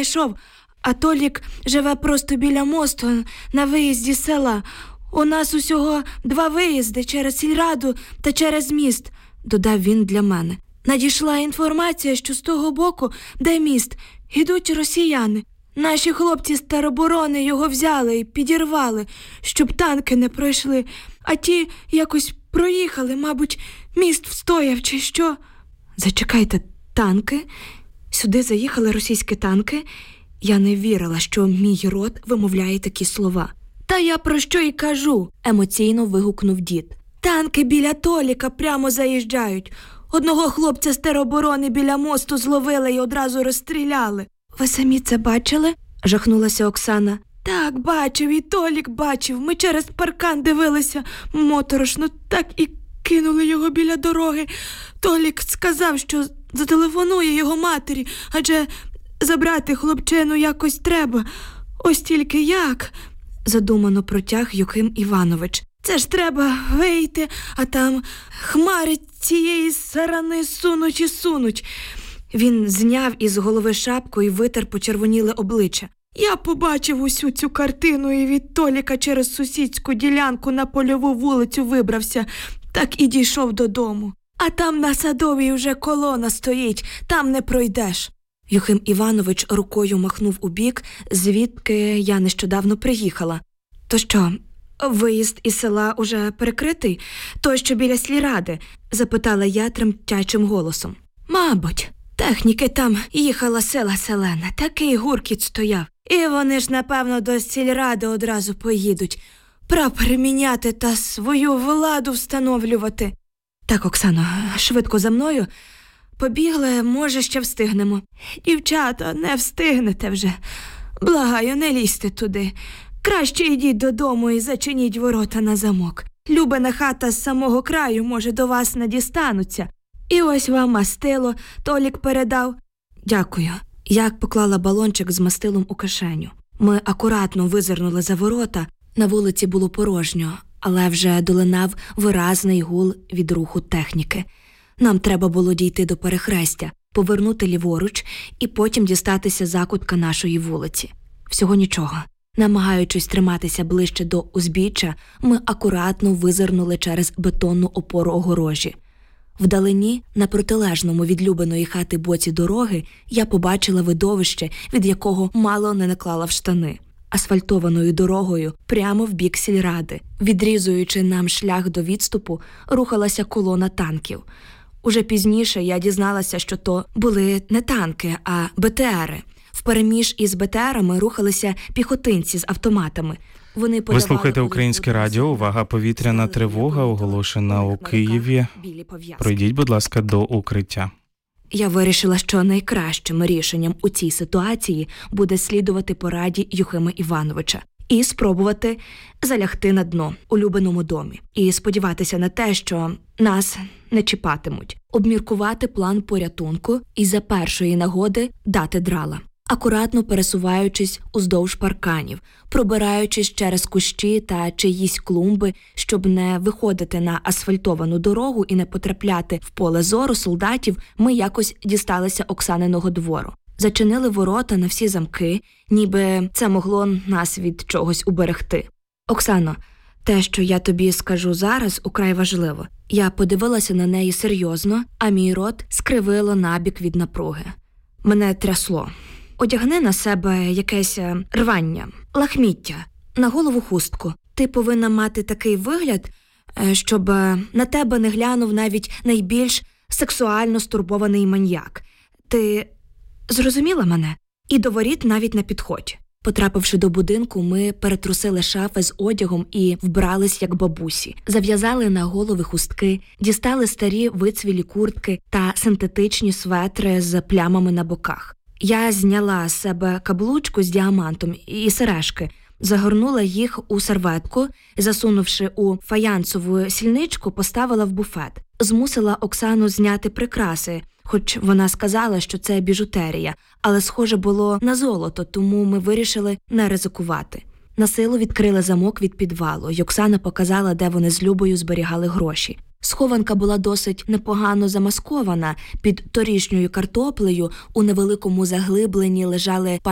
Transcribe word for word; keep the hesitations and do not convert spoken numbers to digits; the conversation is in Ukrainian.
знайшов, а Толік живе просто біля мосту на виїзді з села. У нас усього два виїзди через сільраду та через міст, додав він для мене. Надійшла інформація, що з того боку, де міст, ідуть росіяни. Наші хлопці з тероборони його взяли і підірвали, щоб танки не пройшли. А ті якось проїхали, мабуть, міст встояв чи що. Зачекайте, танки? Сюди заїхали російські танки? Я не вірила, що мій рот вимовляє такі слова. Та я про що й кажу, емоційно вигукнув дід. Танки біля Толіка прямо заїжджають. Одного хлопця з тероборони біля мосту зловили і одразу розстріляли. Ви самі це бачили? Жахнулася Оксана. Так, бачив, і Толік бачив. Ми через паркан дивилися моторошно, так і кинули його біля дороги. Толік сказав, що зателефонує його матері, адже забрати хлопчину якось треба. Ось тільки як? Задумано протяг Юхим Іванович. Це ж треба вийти, а там хмари цієї сарани сунуть і сунуть. Він зняв із голови шапку і витер почервоніле обличчя. Я побачив усю цю картину і від Толіка через сусідську ділянку на Польову вулицю вибрався, так і дійшов додому. А там на Садовій вже колона стоїть, там не пройдеш. Юхим Іванович рукою махнув у бік, звідки я нещодавно приїхала. То що, виїзд із села уже перекритий? Той, що біля сільради? Запитала я тремтячим голосом. Мабуть. Техніки там їхала села селена, такий гуркіт стояв. І вони ж, напевно, до сільради одразу поїдуть. Прапори міняти та свою владу встановлювати. Так, Оксано, швидко за мною. Побігли, може, ще встигнемо. Дівчата, не встигнете вже. Благаю, не лізьте туди. Краще йдіть додому і зачиніть ворота на замок. Любина хата з самого краю, може, до вас не дістануться. І ось вам мастило, Толік передав. Дякую. Я поклала балончик з мастилом у кишеню. Ми акуратно визирнули за ворота. На вулиці було порожньо, але вже долинав виразний гул від руху техніки. Нам треба було дійти до перехрестя, повернути ліворуч і потім дістатися закутка нашої вулиці. Всього нічого. Намагаючись триматися ближче до узбіччя, ми акуратно визирнули через бетонну опору огорожі. Вдалині, на протилежному від Любиної хати боці дороги, я побачила видовище, від якого мало не наклала в штани. Асфальтованою дорогою прямо в бік сільради, відрізуючи нам шлях до відступу, рухалася колона танків. Уже пізніше я дізналася, що то були не танки, а БТРи. Впереміж із БТРами рухалися піхотинці з автоматами. Вони Ви слухаєте Українське радіо. Увага, повітряна тривога оголошена у Києві. Пройдіть, будь ласка, до укриття. Я вирішила, що найкращим рішенням у цій ситуації буде слідувати пораді Юхима Івановича і спробувати залягти на дно у Любиному домі. І сподіватися на те, що нас не чіпатимуть. Обміркувати план порятунку і за першої нагоди дати драла. Акуратно пересуваючись уздовж парканів, пробираючись через кущі та чиїсь клумби, щоб не виходити на асфальтовану дорогу і не потрапляти в поле зору солдатів, ми якось дісталися Оксаниного двору. Зачинили ворота на всі замки, ніби це могло нас від чогось уберегти. Оксано, те, що я тобі скажу зараз, украй важливо. Я подивилася на неї серйозно, а мій рот скривило набік від напруги. Мене трясло. Одягни на себе якесь рвання, лахміття, на голову хустку. Ти повинна мати такий вигляд, щоб на тебе не глянув навіть найбільш сексуально стурбований маньяк. Ти зрозуміла мене? І до воріт навіть не підходь. Потрапивши до будинку, ми перетрусили шафи з одягом і вбрались як бабусі. Зав'язали на голови хустки, дістали старі вицвілі куртки та синтетичні светри з плямами на боках. Я зняла з себе каблучку з діамантом і сережки, загорнула їх у серветку, засунувши у фаянсову сільничку, поставила в буфет. Змусила Оксану зняти прикраси, хоч вона сказала, що це біжутерія, але схоже було на золото, тому ми вирішили не ризикувати. Насилу відкрили замок від підвалу, й Оксана показала, де вони з Любою зберігали гроші. Схованка була досить непогано замаскована. Під торішньою картоплею у невеликому заглибленні лежали